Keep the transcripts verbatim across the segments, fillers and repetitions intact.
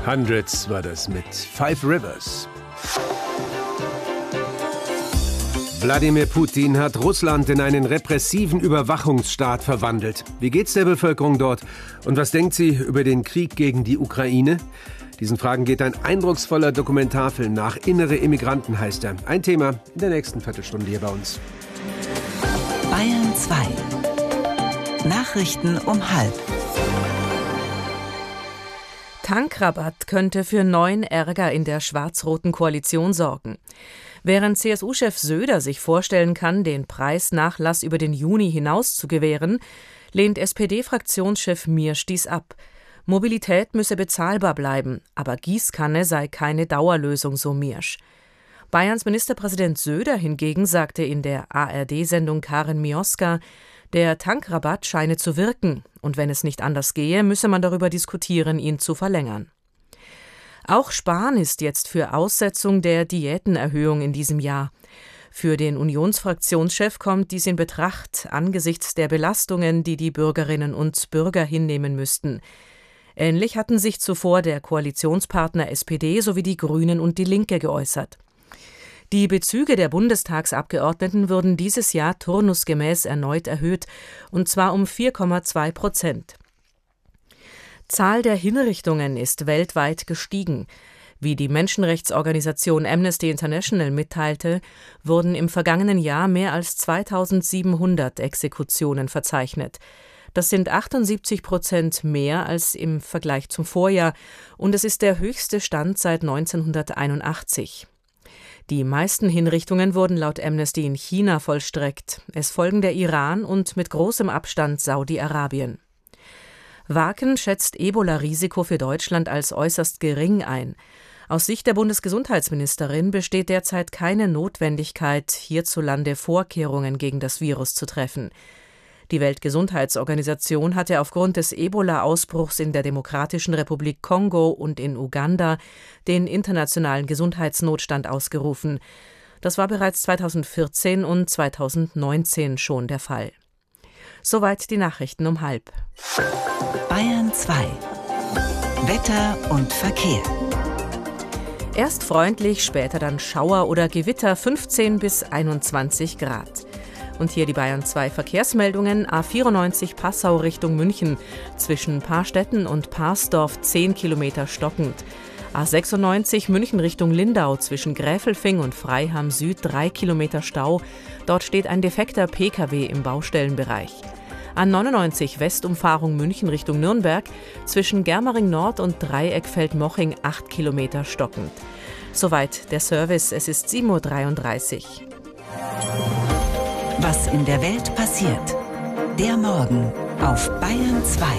Hundreds war das mit Five Rivers. Wladimir Putin hat Russland in einen repressiven Überwachungsstaat verwandelt. Wie geht's der Bevölkerung dort? Und was denkt sie über den Krieg gegen die Ukraine? Diesen Fragen geht ein eindrucksvoller Dokumentarfilm nach. Innere Immigranten heißt er. Ein Thema in der nächsten Viertelstunde hier bei uns. Bayern zwei. Nachrichten um halb. Tankrabatt könnte für neuen Ärger in der schwarz-roten Koalition sorgen. Während C S U-Chef Söder sich vorstellen kann, den Preisnachlass über den Juni hinaus zu gewähren, lehnt S P D-Fraktionschef Miersch dies ab. Mobilität müsse bezahlbar bleiben, aber Gießkanne sei keine Dauerlösung, so Miersch. Bayerns Ministerpräsident Söder hingegen sagte in der A R D-Sendung Karin Mioska, der Tankrabatt scheine zu wirken und wenn es nicht anders gehe, müsse man darüber diskutieren, ihn zu verlängern. Auch Spahn ist jetzt für Aussetzung der Diätenerhöhung in diesem Jahr. Für den Unionsfraktionschef kommt dies in Betracht angesichts der Belastungen, die die Bürgerinnen und Bürger hinnehmen müssten. Ähnlich hatten sich zuvor der Koalitionspartner S P D sowie die Grünen und die Linke geäußert. Die Bezüge der Bundestagsabgeordneten wurden dieses Jahr turnusgemäß erneut erhöht, und zwar um vier Komma zwei Prozent. Zahl der Hinrichtungen ist weltweit gestiegen. Wie die Menschenrechtsorganisation Amnesty International mitteilte, wurden im vergangenen Jahr mehr als zweitausendsiebenhundert Exekutionen verzeichnet. Das sind achtundsiebzig Prozent mehr als im Vergleich zum Vorjahr und es ist der höchste Stand seit neunzehnhunderteinundachtzig. Die meisten Hinrichtungen wurden laut Amnesty in China vollstreckt. Es folgen der Iran und mit großem Abstand Saudi-Arabien. Waken schätzt Ebola-Risiko für Deutschland als äußerst gering ein. Aus Sicht der Bundesgesundheitsministerin besteht derzeit keine Notwendigkeit, hierzulande Vorkehrungen gegen das Virus zu treffen. Die Weltgesundheitsorganisation hatte aufgrund des Ebola-Ausbruchs in der Demokratischen Republik Kongo und in Uganda den internationalen Gesundheitsnotstand ausgerufen. Das war bereits zweitausendvierzehn und zweitausendneunzehn schon der Fall. Soweit die Nachrichten um halb. Bayern zwei. Wetter und Verkehr. Erst freundlich, später dann Schauer oder Gewitter, fünfzehn bis einundzwanzig Grad. Und hier die Bayern zwei Verkehrsmeldungen. A vierundneunzig Passau Richtung München. Zwischen Paarstetten und Parsdorf zehn Kilometer stockend. A sechsundneunzig München Richtung Lindau. Zwischen Gräfelfing und Freiham Süd drei Kilometer Stau. Dort steht ein defekter P K W im Baustellenbereich. A neunundneunzig Westumfahrung München Richtung Nürnberg. Zwischen Germering Nord und Dreieckfeld-Moching acht Kilometer stockend. Soweit der Service. Es ist sieben Uhr dreiunddreißig. Was in der Welt passiert. Der Morgen auf Bayern zwei.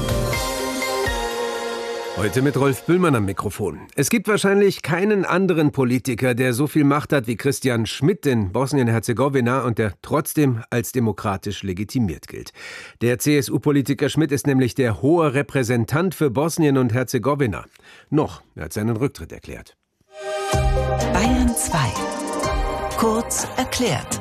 Heute mit Rolf Bühlmann am Mikrofon. Es gibt wahrscheinlich keinen anderen Politiker, der so viel Macht hat wie Christian Schmidt in Bosnien-Herzegowina und der trotzdem als demokratisch legitimiert gilt. Der C S U-Politiker Schmidt ist nämlich der hohe Repräsentant für Bosnien und Herzegowina. Noch, er hat seinen Rücktritt erklärt. Bayern zwei. Kurz erklärt.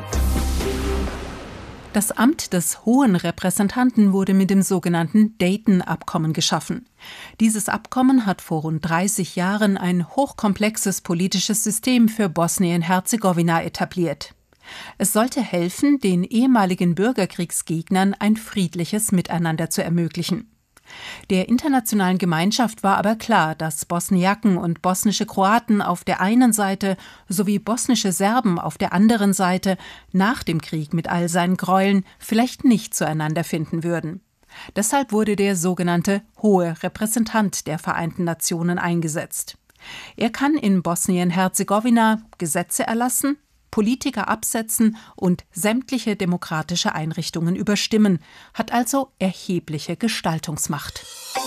Das Amt des Hohen Repräsentanten wurde mit dem sogenannten Dayton-Abkommen geschaffen. Dieses Abkommen hat vor rund dreißig Jahren ein hochkomplexes politisches System für Bosnien-Herzegowina etabliert. Es sollte helfen, den ehemaligen Bürgerkriegsgegnern ein friedliches Miteinander zu ermöglichen. Der internationalen Gemeinschaft war aber klar, dass Bosniaken und bosnische Kroaten auf der einen Seite sowie bosnische Serben auf der anderen Seite nach dem Krieg mit all seinen Gräueln vielleicht nicht zueinander finden würden. Deshalb wurde der sogenannte Hohe Repräsentant der Vereinten Nationen eingesetzt. Er kann in Bosnien-Herzegowina Gesetze erlassen, Politiker absetzen und sämtliche demokratische Einrichtungen überstimmen, hat also erhebliche Gestaltungsmacht.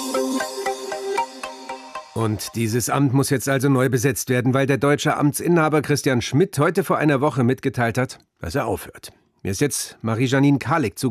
Und dieses Amt muss jetzt also neu besetzt werden, weil der deutsche Amtsinhaber Christian Schmidt heute vor einer Woche mitgeteilt hat, dass er aufhört. Mir ist jetzt Marie-Janine Kalik zu